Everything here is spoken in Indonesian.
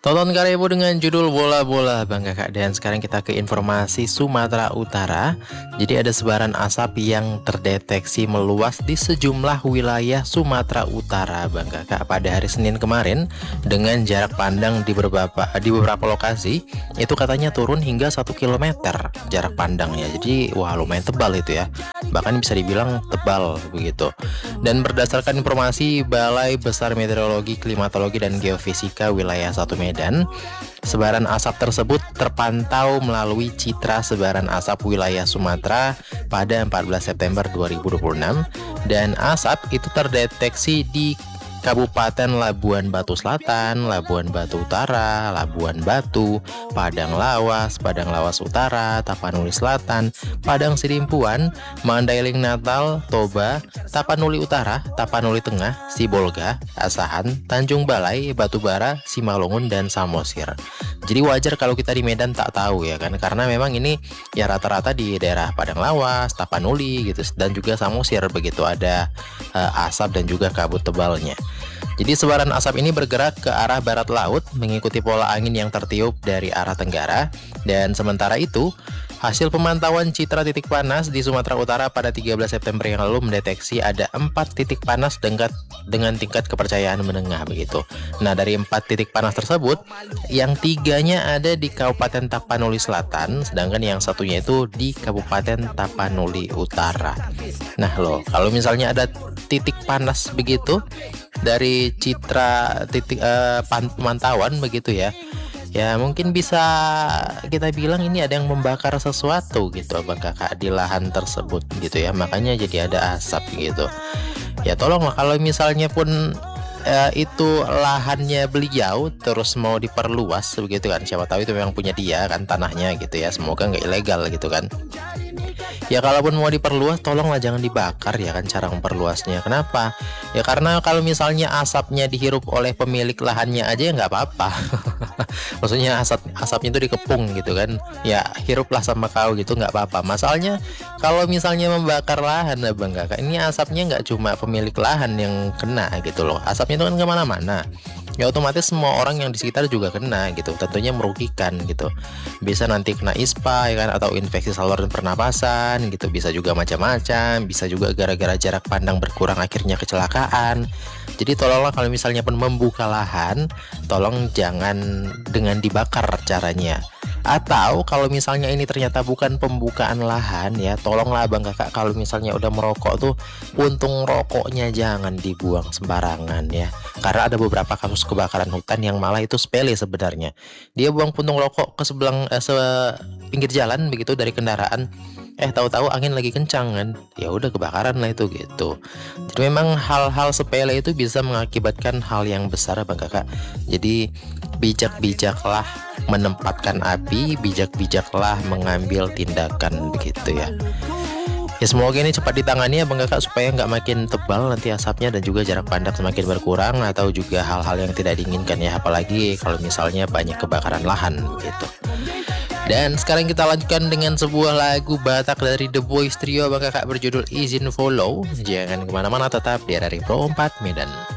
Tonton karyamu dengan judul Bola-Bola Bang Kakak. Dan sekarang kita ke informasi Sumatera Utara. Jadi ada sebaran asap yang terdeteksi meluas di sejumlah wilayah Sumatera Utara Bang Kakak pada hari Senin kemarin. Dengan jarak pandang di beberapa lokasi itu katanya turun hingga 1 kilometer jarak pandangnya. Jadi wah, lumayan tebal itu ya. Bahkan bisa dibilang tebal begitu. Dan berdasarkan informasi Balai Besar Meteorologi, Klimatologi dan Geofisika Wilayah 1 Medan, sebaran asap tersebut terpantau melalui citra sebaran asap wilayah Sumatera pada 14 September 2026, dan asap itu terdeteksi di Kabupaten Labuan Batu Selatan, Labuan Batu Utara, Labuan Batu, Padang Lawas Utara, Tapanuli Selatan, Padang Sidimpuan, Mandailing Natal, Toba, Tapanuli Utara, Tapanuli Tengah, Sibolga, Asahan, Tanjung Balai, Batubara, Simalungun, dan Samosir. Jadi wajar kalau kita di Medan tak tahu ya kan, karena memang ini ya rata-rata di daerah Padang Lawas, Tapanuli gitu, dan juga Samosir begitu ada asap dan juga kabut tebalnya. Jadi sebaran asap ini bergerak ke arah barat laut mengikuti pola angin yang tertiup dari arah tenggara. Dan sementara itu, hasil pemantauan citra titik panas di Sumatera Utara pada 13 September yang lalu mendeteksi ada 4 titik panas dengan tingkat kepercayaan menengah begitu. Nah, dari 4 titik panas tersebut, yang 3-nya ada di Kabupaten Tapanuli Selatan, sedangkan yang satunya itu di Kabupaten Tapanuli Utara. Nah loh, kalau misalnya ada titik panas begitu dari citra titik pemantauan begitu ya, ya mungkin bisa kita bilang ini ada yang membakar sesuatu gitu Bang Kakak di lahan tersebut gitu ya, makanya jadi ada asap gitu. Ya tolonglah kalau misalnya pun itu lahannya beliau terus mau diperluas begitu kan, siapa tahu itu memang punya dia kan tanahnya gitu ya, semoga nggak ilegal gitu kan. Ya kalaupun mau diperluas tolonglah jangan dibakar ya kan cara memperluasnya. Kenapa? Ya karena kalau misalnya asapnya dihirup oleh pemilik lahannya aja ya nggak apa-apa. Maksudnya asapnya itu dikepung gitu kan. Ya hiruplah sama kau gitu nggak apa-apa. Masalahnya kalau misalnya membakar lahan Bang Kakak, ini asapnya nggak cuma pemilik lahan yang kena gitu loh. Asapnya itu kan kemana-mana. Ya otomatis semua orang yang di sekitar juga kena gitu, tentunya merugikan gitu. Bisa nanti kena ispa ya kan, atau infeksi saluran pernapasan gitu, bisa juga macam-macam, bisa juga gara-gara jarak pandang berkurang akhirnya kecelakaan. Jadi tolonglah kalau misalnya pun membuka lahan, tolong jangan dengan dibakar caranya. Atau kalau misalnya ini ternyata bukan pembukaan lahan ya, tolonglah Bang Kakak kalau misalnya udah merokok tuh, puntung rokoknya jangan dibuang sembarangan ya. Karena ada beberapa kasus kebakaran hutan yang malah itu sepele sebenarnya. Dia buang puntung rokok ke pinggir jalan begitu dari kendaraan. Tahu-tahu angin lagi kencang kan, ya udah kebakaran lah itu gitu. Jadi memang hal-hal sepele itu bisa mengakibatkan hal yang besar Bang Kakak. Jadi bijak-bijaklah menempatkan api, bijak-bijaklah mengambil tindakan begitu ya. Ya semoga ini cepat ditangani ya Bang Kakak, supaya nggak makin tebal nanti asapnya dan juga jarak pandang semakin berkurang, atau juga hal-hal yang tidak diinginkan ya, apalagi kalau misalnya banyak kebakaran lahan gitu. Dan sekarang kita lanjutkan dengan sebuah lagu Batak dari The Boys Trio Bang Kakak berjudul Izin Follow. Jangan kemana-mana, tetap di RRI Pro 4 Medan.